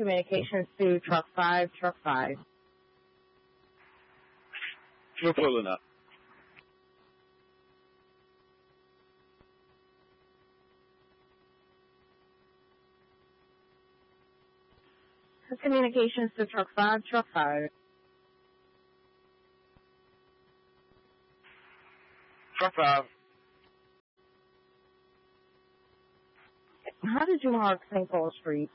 communications to truck 5, truck 5. We're pulling up. Communications to truck 5, truck 5. Truck 5. How did you mark St. Paul Street?